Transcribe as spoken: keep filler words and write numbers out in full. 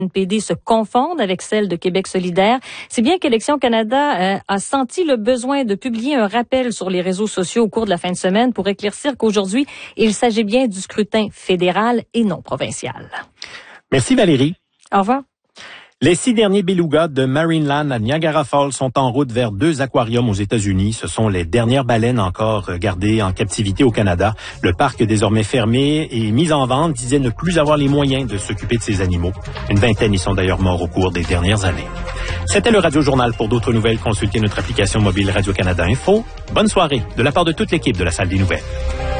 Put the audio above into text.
N P D se confondent avec celle de Québec solidaire. C'est bien qu'Élections Canada euh, a senti le besoin de publier un rappel sur les réseaux sociaux au cours de la fin de semaine pour éclaircir qu'aujourd'hui, il s'agit bien du scrutin fédéral et non provincial. Merci Valérie. Au revoir. Les six derniers belugas de Marineland à Niagara Falls sont en route vers deux aquariums aux États-Unis. Ce sont les dernières baleines encore gardées en captivité au Canada. Le parc, désormais fermé et mis en vente, disait ne plus avoir les moyens de s'occuper de ces animaux. Une vingtaine y sont d'ailleurs morts au cours des dernières années. C'était le Radio Journal. Pour d'autres nouvelles, consultez notre application mobile Radio-Canada Info. Bonne soirée de la part de toute l'équipe de la Salle des Nouvelles.